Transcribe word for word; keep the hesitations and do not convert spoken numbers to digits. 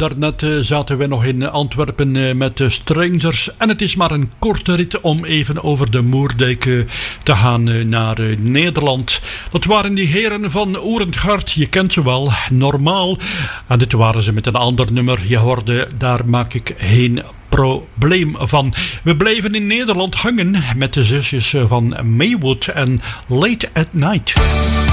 daarnet uh, zaten we nog in Antwerpen uh, met de Strangers. En het is maar een korte rit om even over de Moerdijk uh, te gaan uh, naar uh, Nederland. Dat waren die heren van Oerendgard, je kent ze wel, Normaal. En dit waren ze met een ander nummer. Je hoorde, daar maak ik geen probleem van. We blijven in Nederland hangen met de zusjes van Maywood en Late at Night.